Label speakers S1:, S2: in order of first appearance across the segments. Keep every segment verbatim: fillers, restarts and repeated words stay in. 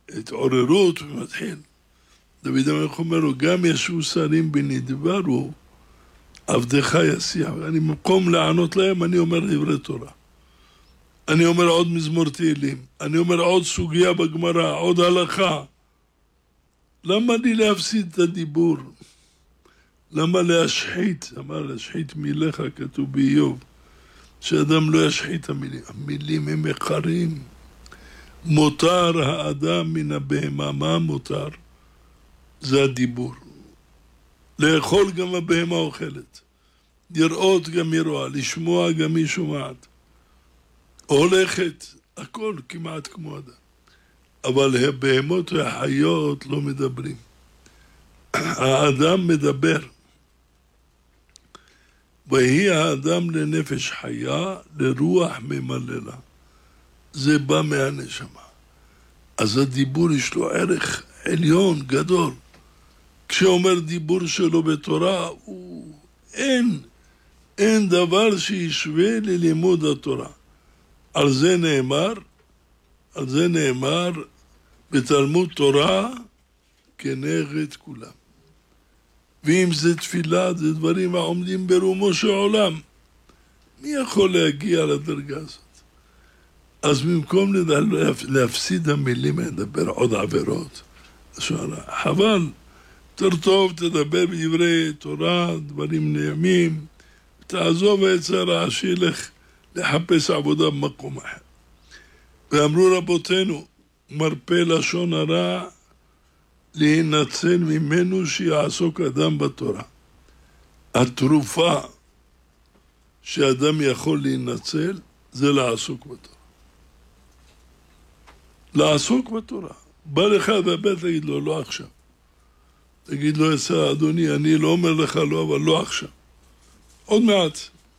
S1: התעוררות ומתחיל. דוד המלך אומר לו, גם ישבו שרים בנדברו, עבדך יסיח. אני במקום לענות להם, אני אומר דברי תורה. אני אומר עוד מזמור תהילים. אני אומר עוד סוגיה בגמרא, עוד הלכה. למה לי להפסיד את הדיבור? למה להשחית? אמר להשחית מיליך, כתוב באיוב, שאדם לא ישחית המילים. המילים הם יקרים. מותר האדם מן הבהמה. מה מותר? זה הדיבור. לאכול גם הבהמה אוכלת. לראות גם היא רואה, לשמוע גם היא שומעת. הולכת, הכל כמעט כמו אדם. אבל הבהמות והחיות לא מדברים. האדם מדבר. ויהי האדם לנפש חיה, לרוח ממללה. זה בא מהנשמה. אז הדיבור יש לו ערך עליון, גדול. כשאומר דיבור שלו בתורה, הוא... אין, אין דבר שישווה ללימוד התורה. על זה נאמר, על זה נאמר, בתלמוד תורה כנגד כולם. ואם זה תפילה, זה דברים העומדים ברומו של עולם. מי יכול להגיע לדרגה הזאת? אז במקום להפסיד המילים, לדבר עוד עבירות. חבל, יותר טוב תדבר בדברי תורה, דברים נעימים, תעזוב היצר רע שילך לחפש עבודה במקום אחר. ואמרו רבותינו, מרפא לשון הרע, להינצל ממנו שיעסוק אדם בתורה. התרופה שאדם יכול להינצל זה לעסוק בתורה. לעסוק בתורה. בא לך והבית תגיד לו, לא עכשיו. תגיד לו, יצא, אדוני, אני לא אומר לך לא, אבל לא עכשיו. עוד מעט.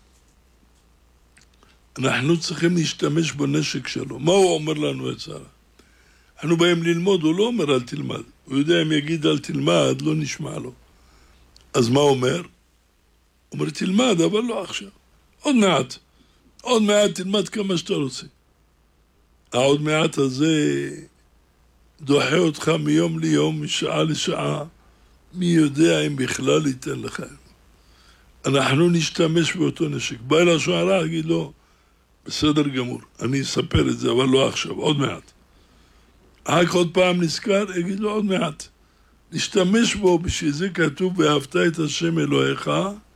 S1: אנחנו צריכים להשתמש בנשק שלו. מה הוא אומר לנו, יצא? אנחנו באים ללמוד, הוא לא אומר אל תלמד. הוא יודע אם יגיד אל תלמד, לא נשמע לו. אז מה אומר? הוא אומר תלמד, אבל לא עכשיו. עוד מעט. עוד מעט תלמד כמה שאתה רוצה. העוד מעט הזה דוחה אותך מיום ליום, משעה לשעה. מי יודע אם בכלל ייתן לך. אנחנו נשתמש באותו נשק. בא אל השוערה, אגיד לו, בסדר גמור, אני אספר את זה, אבל לא עכשיו, עוד מעט. רק עוד פעם נזכר, אגיד לו עוד מעט. נשתמש בו, בשביל זה כתוב, ואהבת את השם אלוהיך,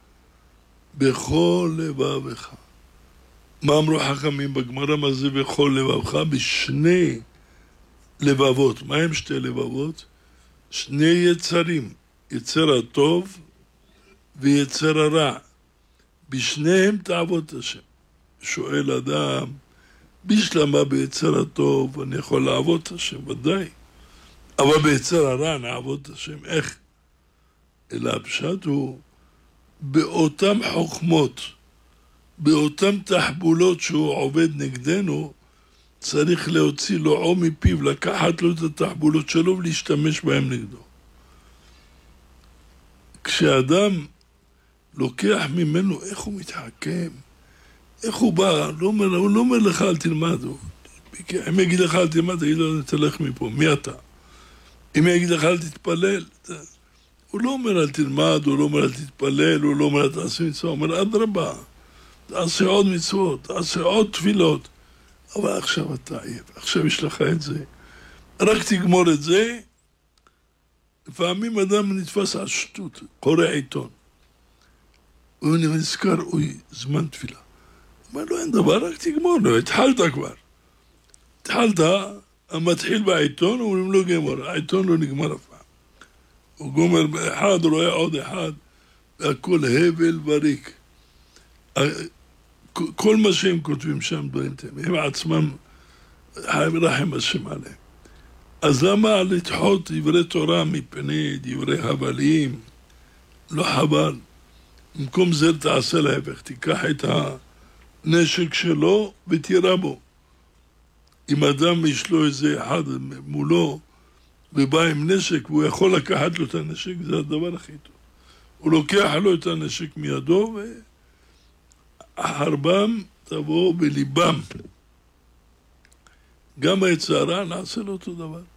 S1: בכל לבבך. מה אמרו חכמים בגמרא, מה זה בכל לבבך? בשני לבבות. מה הם שתי לבבות? שני יצרים, יצר הטוב ויצר הרע. בשניהם תעבוד את השם. שואל אדם, בשלמה ביצר הטוב אני יכול לעבוד את השם, ודאי. אבל ביצר הרע נעבוד את השם, איך? אלא הפשט הוא, באותם חוכמות, באותם תחבולות שהוא עובד נגדנו, צריך להוציא לו או מפיו, לקחת לו את התחבולות שלו ולהשתמש בהם נגדו. כשאדם לוקח ממנו איך הוא מתחכם, איך הוא בא, לא אומר, הוא לא אומר לך אל תלמד, הוא, אם יגיד לך אל תלמד, תגיד לו תלך מפה, מי אתה? אם יגיד לך אל תתפלל, הוא לא אומר אל תלמד, הוא לא אומר אל תתפלל, הוא לא אומר אל תעשה מצווה, הוא אומר אדרבה, תעשה עוד מצוות, תעשה עוד תפילות, אבל עכשיו אתה עייף, עכשיו יש לך את זה, רק תגמור את זה. לפעמים אדם נתפס על שטות, קורא עיתון, הוא נזכר, אוי, זמן תפילה. הוא אומר לו, אין דבר, רק תגמור, לא, התחלת כבר. התחלת, המתחיל בעיתון, אומרים לו גמור, העיתון לא נגמר אף פעם. הוא גומר אחד, רואה עוד אחד, והכל הבל וריק. כל מה שהם כותבים שם דברים תמים, הם עצמם, רחם השם עליהם. אז למה לדחות דברי תורה מפני דברי הבלים? לא חבל. במקום זה תעשה להפך, תיקח את הנשק שלו ותירה בו. אם אדם יש לו איזה אחד מולו ובא עם נשק והוא יכול לקחת לו את הנשק, זה הדבר הכי טוב. הוא לוקח לו את הנשק מידו והחרבם תבוא בליבם. גם היצרה נעשה לו אותו דבר.